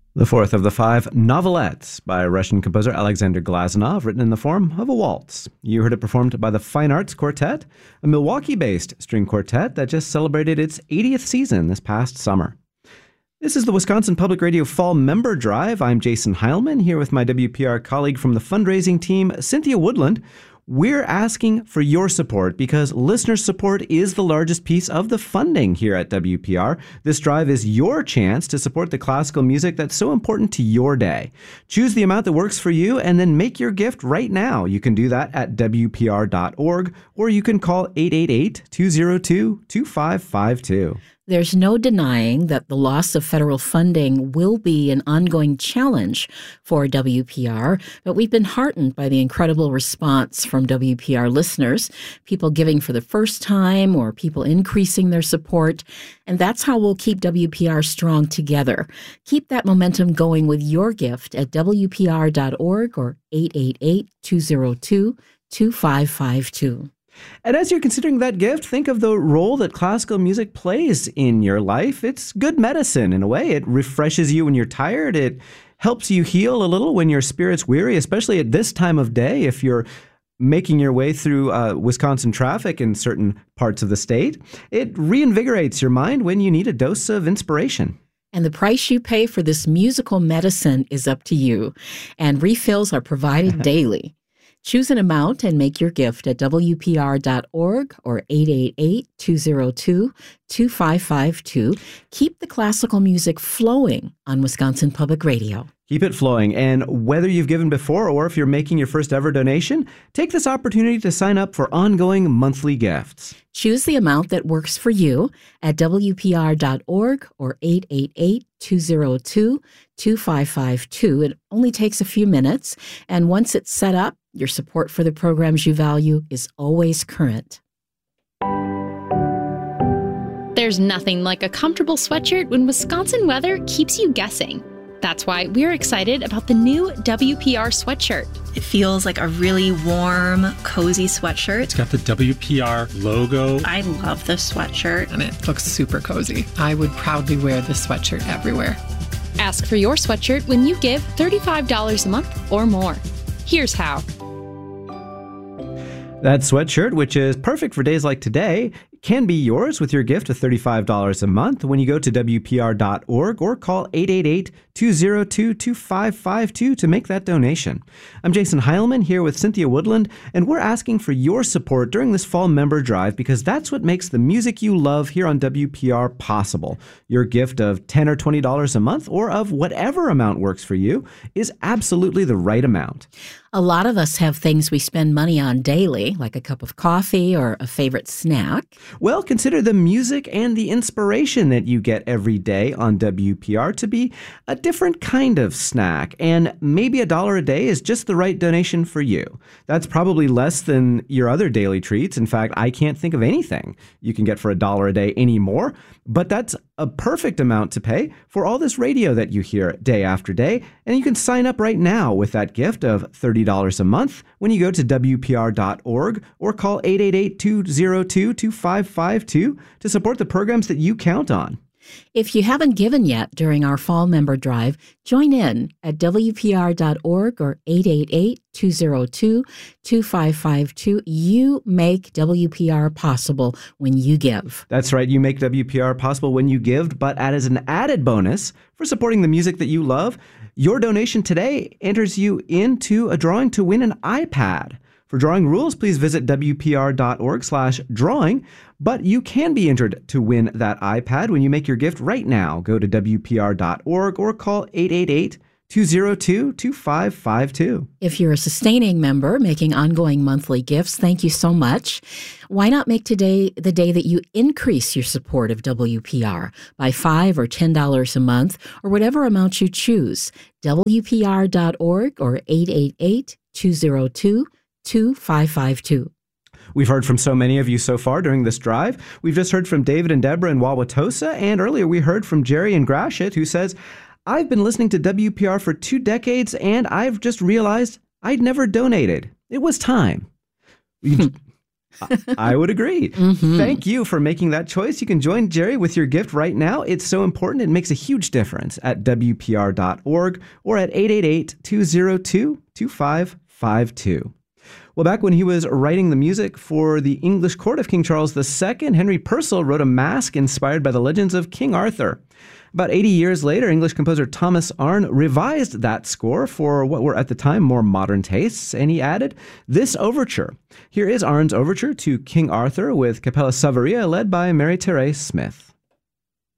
The fourth of the five novelettes by Russian composer Alexander Glazunov, written in the form of a waltz. You heard it performed by the Fine Arts Quartet, a Milwaukee-based string quartet that just celebrated its 80th season this past summer. This is the Wisconsin Public Radio Fall Member Drive. I'm Jason Heilman, here with my WPR colleague from the fundraising team, Cynthia Woodland. We're asking for your support because listener support is the largest piece of the funding here at WPR. This drive is your chance to support the classical music that's so important to your day. Choose the amount that works for you and then make your gift right now. You can do that at WPR.org or you can call 888-202-2552. There's no denying that the loss of federal funding will be an ongoing challenge for WPR, but we've been heartened by the incredible response from WPR listeners, people giving for the first time or people increasing their support, and that's how we'll keep WPR strong together. Keep that momentum going with your gift at WPR.org or 888-202-2552. And as you're considering that gift, think of the role that classical music plays in your life. It's good medicine in a way. It refreshes you when you're tired. It helps you heal a little when your spirit's weary, especially at this time of day if you're making your way through Wisconsin traffic in certain parts of the state. It reinvigorates your mind when you need a dose of inspiration. And the price you pay for this musical medicine is up to you. And refills are provided daily. Choose an amount and make your gift at WPR.org or 888-202-2552. Keep the classical music flowing on Wisconsin Public Radio. Keep it flowing. And whether you've given before or if you're making your first ever donation, take this opportunity to sign up for ongoing monthly gifts. Choose the amount that works for you at WPR.org or 888-202-2552. It only takes a few minutes. And once it's set up, your support for the programs you value is always current. There's nothing like a comfortable sweatshirt when Wisconsin weather keeps you guessing. That's why we're excited about the new WPR sweatshirt. It feels like a really warm, cozy sweatshirt. It's got the WPR logo. I love this sweatshirt. And it looks super cozy. I would proudly wear this sweatshirt everywhere. Ask for your sweatshirt when you give $35 a month or more. Here's how. That sweatshirt, which is perfect for days like today, can be yours with your gift of $35 a month when you go to WPR.org or call 888-202-2552 to make that donation. I'm Jason Heilman here with Cynthia Woodland, and we're asking for your support during this fall member drive because that's what makes the music you love here on WPR possible. Your gift of $10 or $20 a month or of whatever amount works for you is absolutely the right amount. A lot of us have things we spend money on daily, like a cup of coffee or a favorite snack. Well, consider the music and the inspiration that you get every day on WPR to be a different kind of snack, and maybe $1 a day is just the right donation for you. That's probably less than your other daily treats. In fact, I can't think of anything you can get for $1 a day anymore, but that's a perfect amount to pay for all this radio that you hear day after day, and you can sign up right now with that gift of $30 a month when you go to WPR.org or call 888-202-2552 to support the programs that you count on. If you haven't given yet during our fall member drive, join in at WPR.org or 888-202-2552. You make WPR possible when you give. That's right. You make WPR possible when you give, but as an added bonus for supporting the music that you love, your donation today enters you into a drawing to win an iPad. For drawing rules, please visit WPR.org/drawing, but you can be entered to win that iPad when you make your gift right now. Go to WPR.org or call 888-202-2552. If you're a sustaining member making ongoing monthly gifts, thank you so much. Why not make today the day that you increase your support of WPR by $5 or $10 a month or whatever amount you choose? WPR.org or 888-202-2552. We've heard from so many of you so far during this drive. We've just heard from David and Deborah in Wauwatosa, and earlier we heard from Jerry in Gratiot, who says, I've been listening to WPR for 2 decades, and I've just realized I'd never donated. It was time. I would agree. Thank you for making that choice. You can join Jerry with your gift right now. It's so important. It makes a huge difference at WPR.org or at 888-202-2552. Well, back when he was writing the music for the English court of King Charles II, Henry Purcell wrote a masque inspired by the legends of King Arthur. About 80 years later, English composer Thomas Arne revised that score for what were at the time more modern tastes, and he added this overture. Here is Arne's overture to King Arthur with Capella Savaria led by Mary Therese Smith.